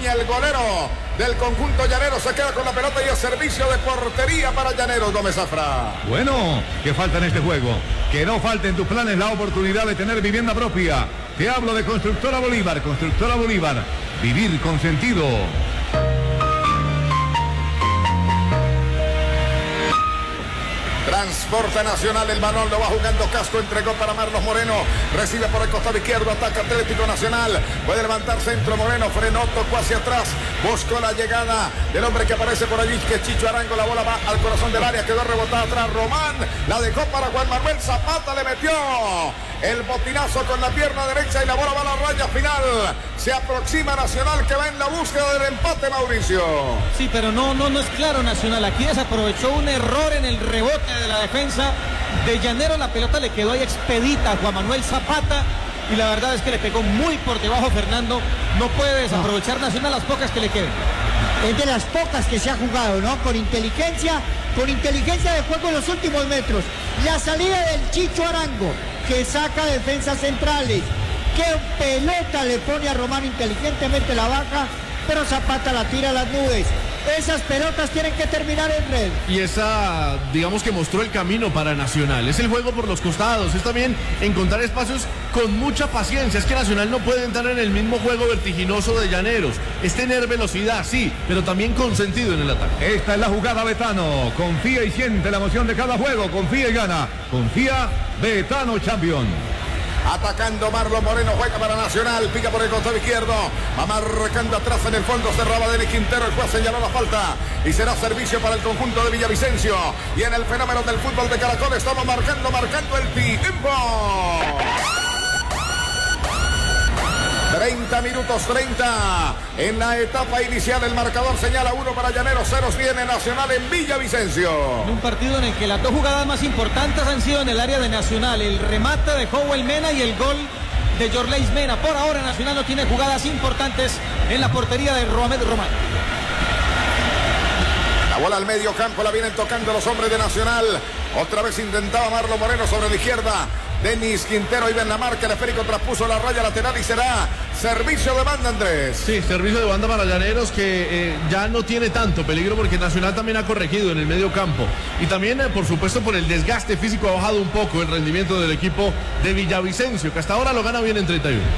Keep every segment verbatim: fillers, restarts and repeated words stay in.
Acuña, el golero del conjunto llanero, se queda con la pelota y el servicio de portería para Llaneros. Gómez Zafra. Bueno, ¿qué falta en este juego? Que no falte en tus planes la oportunidad de tener vivienda propia. Te hablo de Constructora Bolívar. Constructora Bolívar. Vivir con sentido. Transporte Nacional, el balón lo va jugando Casco, entregó para Marlos Moreno, recibe por el costado izquierdo, ataca Atlético Nacional, puede levantar centro Moreno, frenó, tocó hacia atrás, buscó la llegada del hombre que aparece por allí, que es Chicho Arango, la bola va al corazón del área, quedó rebotada atrás, Román, la dejó para Juan Manuel Zapata, le metió el botinazo con la pierna derecha y la bola va a la raya final, se aproxima Nacional que va en la búsqueda del empate, Mauricio. Sí, pero no, no, no es claro Nacional, aquí desaprovechó un error en el rebote de la defensa de Llanero, la pelota le quedó ahí expedita a Juan Manuel Zapata y la verdad es que le pegó muy por debajo Fernando, no puede desaprovechar Nacional las pocas que le queden. Es de las pocas que se ha jugado, ¿no? Con inteligencia, con inteligencia de juego en los últimos metros. La salida del Chicho Arango, que saca defensas centrales. Qué pelota le pone a Román, inteligentemente la baja, pero Zapata la tira a las nubes. Esas pelotas tienen que terminar en red. Y esa, digamos que mostró el camino para Nacional. Es el juego por los costados, es también encontrar espacios con mucha paciencia. Es que Nacional no puede entrar en el mismo juego vertiginoso de Llaneros. Es tener velocidad, sí, pero también con sentido en el ataque. Esta es la jugada, Betano. Confía y siente la emoción de cada juego. Confía y gana. Confía, Betano Champion. Atacando Marlon Moreno, juega para Nacional, pica por el costado izquierdo, va marcando atrás en el fondo, cerraba Denis Quintero, el juez señaló la falta y será servicio para el conjunto de Villavicencio. Y en el fenómeno del fútbol de Caracol estamos marcando, marcando el tiempo. treinta minutos, treinta en la etapa inicial, el marcador señala uno para Llaneros, ceros viene Nacional en Villavicencio. Un partido en el que las dos jugadas más importantes han sido en el área de Nacional, el remate de Howell Mena y el gol de Yorleis Mena. Por ahora Nacional no tiene jugadas importantes en la portería de Romed Román. La bola al medio campo, la vienen tocando los hombres de Nacional. Otra vez intentaba Marlon Moreno sobre la izquierda. Denis Quintero iba en la marca, el esférico traspuso la raya lateral y será servicio de banda, Andrés. Sí, servicio de banda para Llaneros que eh, ya no tiene tanto peligro porque Nacional también ha corregido en el medio campo. Y también, eh, por supuesto, por el desgaste físico ha bajado un poco el rendimiento del equipo de Villavicencio, que hasta ahora lo gana bien en treinta y uno.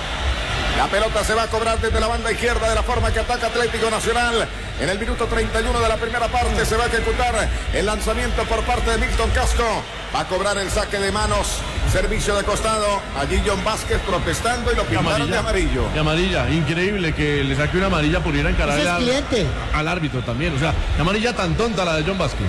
La pelota se va a cobrar desde la banda izquierda de la forma que ataca Atlético Nacional. En el minuto treinta y uno de la primera parte se va a ejecutar el lanzamiento por parte de Milton Casco. Va a cobrar el saque de manos. Servicio de costado. Allí John Vázquez protestando y lo pintaron de amarillo. De amarilla. Increíble que le saque una amarilla por ir a encarar al, al árbitro también. O sea, la amarilla tan tonta la de John Vázquez.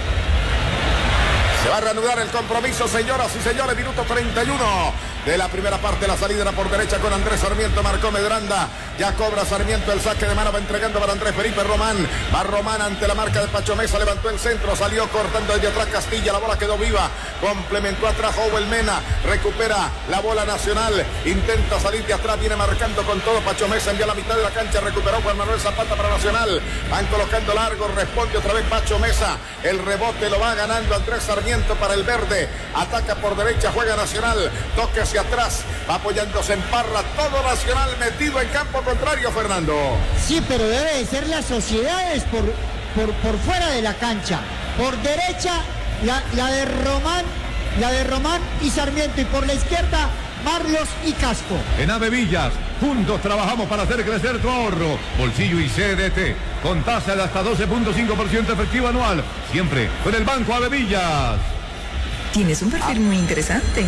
Se va a reanudar el compromiso, señoras y señores, minuto treinta y uno de la primera parte. La salida era por derecha con Andrés Sarmiento, marcó Medranda, ya cobra Sarmiento el saque de mano, va entregando para Andrés Felipe Román, va Román ante la marca de Pacho Mesa, levantó el centro, salió cortando desde atrás Castilla, la bola quedó viva, complementó atrás Howell Mena, recupera la bola Nacional, intenta salir de atrás, viene marcando con todo Pacho Mesa, envía a la mitad de la cancha, recuperó Juan Manuel Zapata para Nacional, van colocando largo, responde otra vez Pacho Mesa, el rebote lo va ganando Andrés Sarmiento para el verde, ataca por derecha, juega Nacional, toque hacia atrás, va apoyándose en Parra, todo Nacional metido en campo contrario, Fernando. Sí, pero debe de ser las sociedades por, por, por fuera de la cancha, por derecha la, la de Román, la de Román y Sarmiento, y por la izquierda Marlos y Casco. En Avevillas, juntos trabajamos para hacer crecer tu ahorro. Bolsillo y C D T, con tasa de hasta doce punto cinco por ciento efectivo anual. Siempre con el Banco Avevillas. Tienes un perfil muy interesante.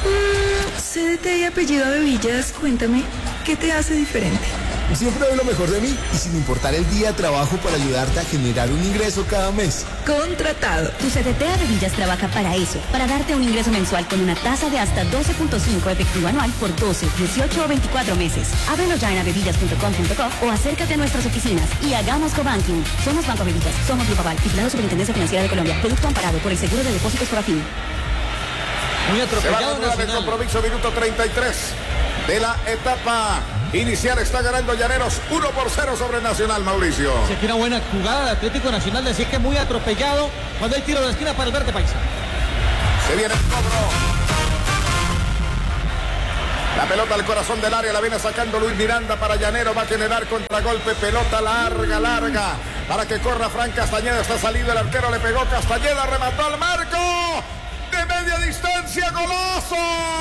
Mm, C D T y apellido Avevillas, cuéntame, ¿qué te hace diferente? Siempre doy lo mejor de mí y sin importar el día trabajo para ayudarte a generar un ingreso cada mes. Contratado. Tu C D T Avevillas trabaja para eso, para darte un ingreso mensual con una tasa de hasta doce punto cinco efectivo anual por doce, dieciocho o veinticuatro meses. Ábrelo ya en avevillas punto com punto co o acércate a nuestras oficinas y hagamos cobanking. Somos Banco Avevillas, somos Grupo Aval, vigilado Superintendencia Financiera de Colombia. Producto amparado por el Seguro de Depósitos por Afin. Muy atropellado. Se va a reanudar el compromiso, minuto treinta y tres de la etapa inicial. Está ganando Llaneros uno por cero sobre Nacional, Mauricio. Sí, aquí una buena jugada de Atlético Nacional, decir que muy atropellado cuando hay tiro de esquina para el verde paisa. Se viene el cobro. La pelota al corazón del área, la viene sacando Luis Miranda para Llanero, va a generar contragolpe, pelota larga, larga, para que corra Fran Castañeda, está salido el arquero, le pegó Castañeda, remató al marco, de media distancia, golazo.